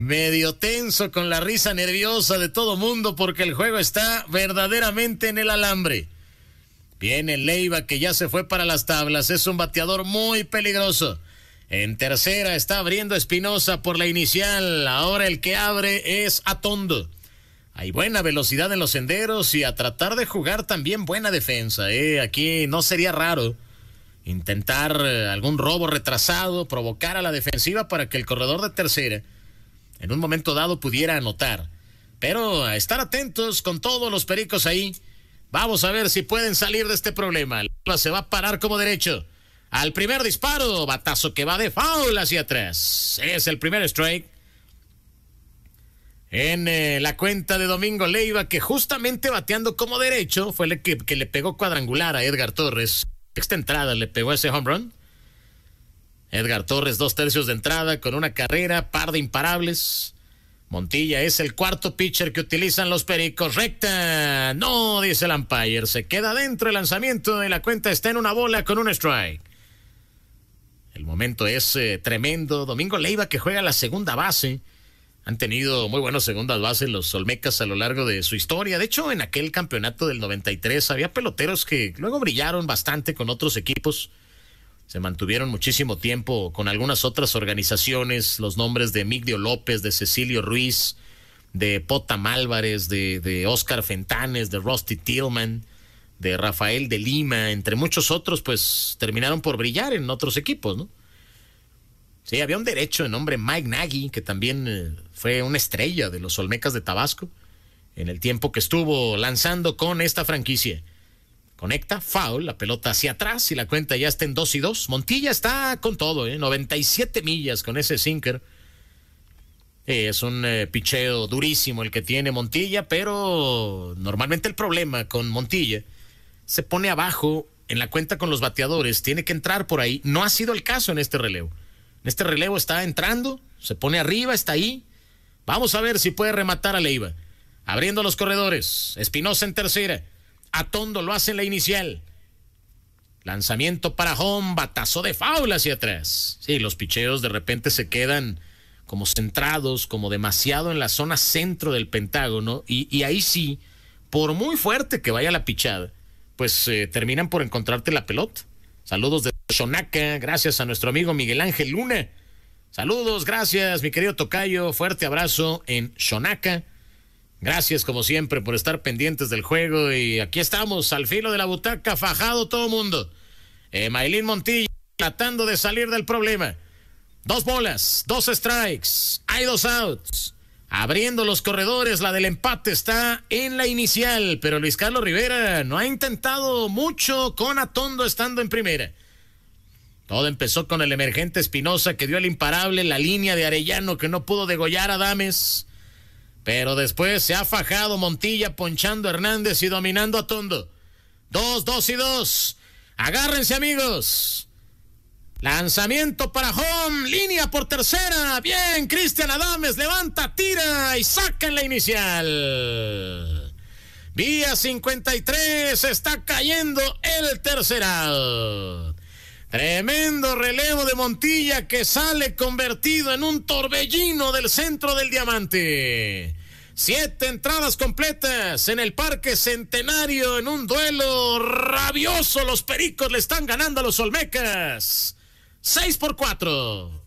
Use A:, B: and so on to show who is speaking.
A: Medio tenso con la risa nerviosa de todo mundo porque el juego está verdaderamente en el alambre. Viene Leiva que ya se fue para las tablas, es un bateador muy peligroso. En tercera está abriendo Espinosa por la inicial, ahora el que abre es Atondo. Hay buena velocidad en los senderos y a tratar de jugar también buena defensa. Aquí no sería raro intentar algún robo retrasado, provocar a la defensiva para que el corredor de tercera en un momento dado pudiera anotar. Pero a estar atentos con todos los pericos ahí. Vamos a ver si pueden salir de este problema. Se va a parar como derecho. Al primer disparo, batazo que va de foul hacia atrás. Es el primer strike. En la cuenta de Domingo Leiva, que justamente bateando como derecho fue el que le pegó cuadrangular a Edgar Torres. Sexta entrada le pegó ese home run. Edgar Torres, 2/3 de entrada con una carrera, par de imparables. Montilla es el cuarto pitcher que utilizan los pericos. Recta, no, dice el umpire. Se queda dentro el lanzamiento y la cuenta está en una bola con un strike. El momento es tremendo. Domingo Leiva que juega la segunda base. Han tenido muy buenas segundas bases los Olmecas a lo largo de su historia. De hecho, en aquel campeonato del 93 había peloteros que luego brillaron bastante con otros equipos. Se mantuvieron muchísimo tiempo con algunas otras organizaciones. Los nombres de Migdio López, de Cecilio Ruiz, de Potam Álvarez, de Oscar Fentanes, de Rusty Tillman, de Rafael de Lima, entre muchos otros, pues terminaron por brillar en otros equipos, ¿no? Sí, había un derecho de nombre Mike Nagy, que también fue una estrella de los Olmecas de Tabasco en el tiempo que estuvo lanzando con esta franquicia. Conecta, foul, la pelota hacia atrás y la cuenta ya está en 2-2. Montilla está con todo, 97 millas con ese sinker. Es un picheo durísimo el que tiene Montilla, pero normalmente el problema con Montilla se pone abajo en la cuenta con los bateadores, tiene que entrar por ahí. No ha sido el caso en este relevo. En este relevo está entrando, se pone arriba, está ahí. Vamos a ver si puede rematar a Leiva. Abriendo los corredores, Espinosa en tercera. Atondo lo hace en la inicial. Lanzamiento para home, batazo de foul hacia atrás. Sí, los picheos de repente se quedan como centrados, como demasiado en la zona centro del pentágono. Y ahí sí, por muy fuerte que vaya la pichada, pues terminan por encontrarte la pelota. Saludos de Xonaca, gracias a nuestro amigo Miguel Ángel Luna. Saludos, gracias, mi querido tocayo. Fuerte abrazo en Xonaca. Gracias, como siempre, por estar pendientes del juego. Y aquí estamos, al filo de la butaca, fajado todo mundo. Maylin Montilla tratando de salir del problema. 2 bolas, 2 strikes, hay 2 outs. Abriendo los corredores, la del empate está en la inicial. Pero Luis Carlos Rivera no ha intentado mucho con Atondo estando en primera. Todo empezó con el emergente Espinosa que dio el imparable, la línea de Arellano que no pudo degollar a Dames. Pero después se ha fajado Montilla ponchando a Hernández y dominando a Atondo. 2-2. Agárrense, amigos. Lanzamiento para home, línea por tercera. Bien, Cristian Adames levanta, tira y saca en la inicial. Vía 53, está cayendo el tercer out. Tremendo relevo de Montilla que sale convertido en un torbellino del centro del diamante. 7 entradas completas en el Parque Centenario en un duelo rabioso. Los Pericos le están ganando a los Olmecas. 6-4.